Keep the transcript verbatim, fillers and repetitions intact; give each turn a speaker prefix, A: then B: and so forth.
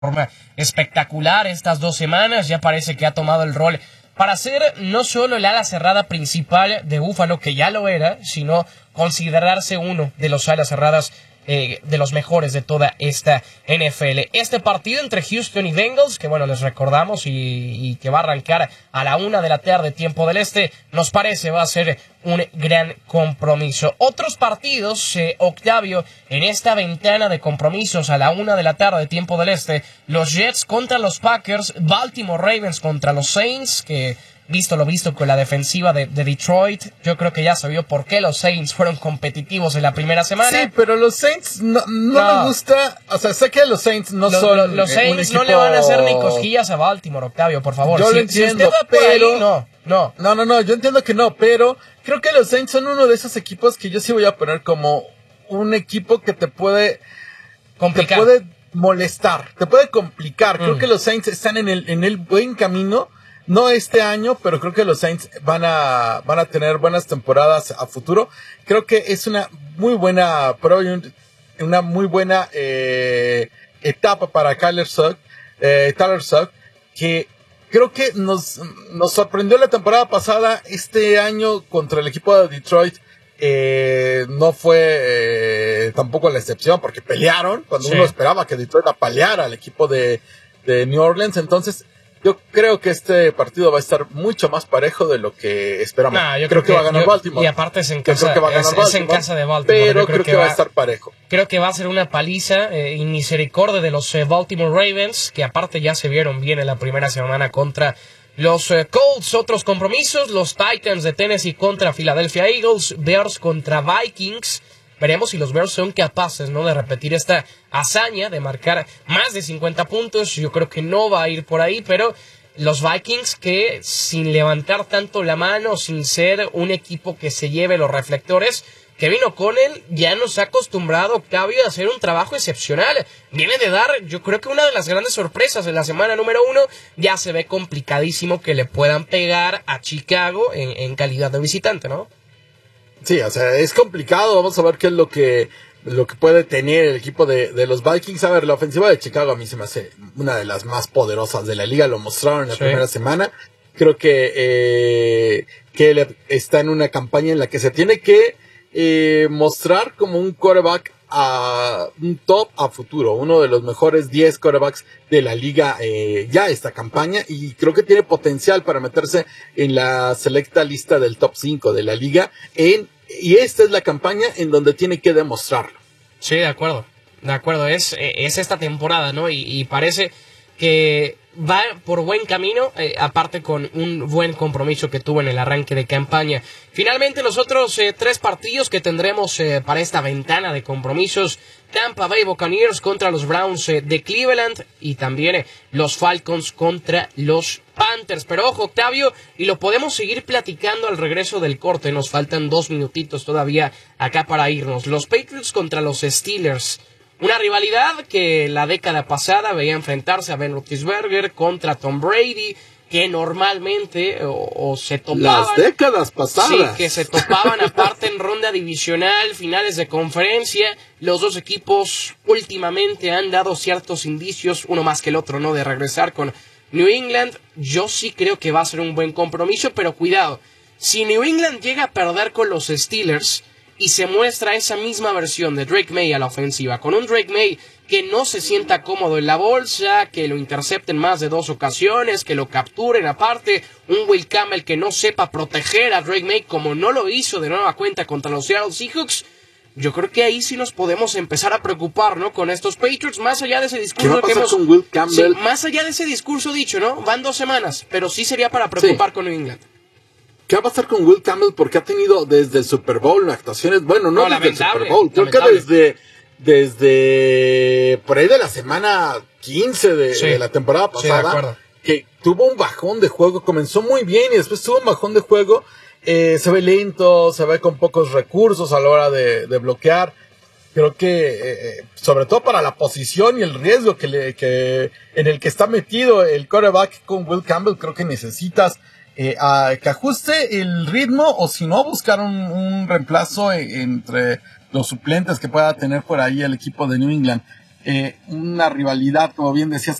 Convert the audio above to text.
A: forma espectacular estas dos semanas. Ya parece que ha tomado el rol para ser no solo el ala cerrada principal de Buffalo, que ya lo era, sino considerarse uno de los alas cerradas eh, de los mejores de toda esta N F L. Este partido entre Houston y Bengals, que bueno, les recordamos y, y que va a arrancar a la una de la tarde, tiempo del este, nos parece va a ser un gran compromiso. Otros partidos, eh, Octavio, en esta ventana de compromisos a la una de la tarde, tiempo del este, los Jets contra los Packers, Baltimore Ravens contra los Saints, que visto lo visto con la defensiva de, de Detroit, yo creo que ya se vio por qué los Saints fueron competitivos en la primera semana.
B: Sí, pero los Saints no, no, no. me gusta, o sea, sé que los Saints no
A: los,
B: son
A: los, los Saints un equipo... no le van a hacer ni cosquillas a Baltimore, Octavio, por favor.
B: Yo
A: si,
B: lo entiendo,
A: si usted va por
B: pero...
A: ahí, no, no.
B: No, no, no, yo entiendo que no, pero creo que los Saints son uno de esos equipos que yo sí voy a poner como un equipo que te puede...
A: Complicar.
B: Te puede molestar, te puede complicar.
A: Mm.
B: Creo que los Saints están en el, en el buen camino. No este año, pero creo que los Saints van a, van a tener buenas temporadas a futuro. Creo que es una muy buena prueba y un, una muy buena eh, etapa para Kyler Sugg, eh, Tyler Sugg, que creo que nos, nos sorprendió la temporada pasada. Este año contra el equipo de Detroit eh, no fue eh, tampoco la excepción, porque pelearon cuando sí. uno esperaba que Detroit apaleara al equipo de, de New Orleans. Entonces, yo creo que este partido va a estar mucho más parejo de lo que esperamos.
A: No, yo
B: creo,
A: creo
B: que,
A: que
B: va a ganar
A: yo,
B: Baltimore.
A: Y aparte es en casa,
B: creo que va a ganar
A: es,
B: Baltimore,
A: es en casa de Baltimore.
B: Pero
A: yo creo,
B: creo que, que va a estar parejo.
A: Creo que va a ser una paliza eh, y misericordia de los eh, Baltimore Ravens, que aparte ya se vieron bien en la primera semana contra los eh, Colts. Otros compromisos, los Titans de Tennessee contra Philadelphia Eagles, Bears contra Vikings. Veremos si los Bears son capaces, ¿no?, de repetir esta hazaña de marcar más de cincuenta puntos. Yo creo que no va a ir por ahí, pero los Vikings, que sin levantar tanto la mano, sin ser un equipo que se lleve los reflectores, Kevin O'Connell ya nos ha acostumbrado, Octavio, a hacer un trabajo excepcional. Viene de dar, yo creo que una de las grandes sorpresas en la semana número uno. Ya se ve complicadísimo que le puedan pegar a Chicago en, en calidad de visitante, ¿no?
B: Sí, o sea, es complicado. Vamos a ver qué es lo que lo que puede tener el equipo de, de los Vikings. A ver, la ofensiva de Chicago a mí se me hace una de las más poderosas de la liga. Lo mostraron en la sí. primera semana. Creo que eh, Caleb está en una campaña en la que se tiene que eh, mostrar como un quarterback a un top a futuro, uno de los mejores diez quarterbacks de la liga eh, ya esta campaña, y creo que tiene potencial para meterse en la selecta lista del top cinco de la liga, en, y esta es la campaña en donde tiene que demostrarlo.
A: Sí, de acuerdo, de acuerdo, es, es esta temporada, ¿no? Y, y parece que va por buen camino, eh, aparte con un buen compromiso que tuvo en el arranque de campaña. Finalmente, los otros eh, tres partidos que tendremos eh, para esta ventana de compromisos: Tampa Bay Buccaneers contra los Browns eh, de Cleveland, y también eh, los Falcons contra los Panthers. Pero ojo, Octavio, y lo podemos seguir platicando al regreso del corte, nos faltan dos minutitos todavía acá para irnos. Los Patriots contra los Steelers. Una rivalidad que la década pasada veía enfrentarse a Ben Roethlisberger contra Tom Brady, que normalmente o, o se topaban.
B: Las décadas pasadas.
A: Sí, que se topaban aparte en ronda divisional, finales de conferencia. Los dos equipos últimamente han dado ciertos indicios, uno más que el otro, ¿no?, de regresar con New England. Yo sí creo que va a ser un buen compromiso, pero cuidado. Si New England llega a perder con los Steelers y se muestra esa misma versión de Drake May a la ofensiva, con un Drake May que no se sienta cómodo en la bolsa, que lo intercepten más de dos ocasiones, que lo capturen aparte, un Will Campbell que no sepa proteger a Drake May como no lo hizo de nueva cuenta contra los Seattle Seahawks, yo creo que ahí sí nos podemos empezar a preocupar, ¿no?, con estos Patriots, más allá de ese discurso que hemos...
B: con Will Campbell?
A: Sí, más allá de ese discurso dicho, ¿no? Van dos semanas, pero sí sería para preocupar sí. con New England.
B: ¿Qué va a pasar con Will Campbell? Porque ha tenido desde el Super Bowl actuaciones, bueno, no,
A: no
B: desde el Super Bowl, creo
A: lamentable.
B: que desde, desde por ahí de la semana quince de, sí. de la temporada pasada, sí, que tuvo un bajón de juego, comenzó muy bien y después tuvo un bajón de juego, eh, se ve lento, se ve con pocos recursos a la hora de, de bloquear. Creo que, eh, sobre todo para la posición y el riesgo que, le, que en el que está metido el quarterback con Will Campbell, creo que necesitas Eh, a, que ajuste el ritmo, o si no, buscar un, un reemplazo e, entre los suplentes que pueda tener por ahí el equipo de New England. eh, una rivalidad, como bien decías,